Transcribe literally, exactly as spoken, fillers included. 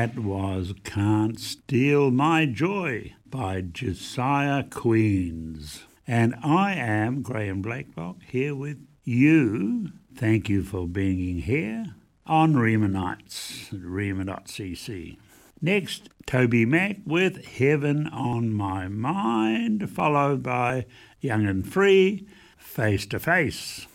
That was Can't Steal My Joy by Josiah Queens. And I am Graham Blacklock here with you. Thank you for being here on Rima Nights, rima dot c c. Next, Toby Mac with Heaven on My Mind, followed by Young and Free, Face to Face.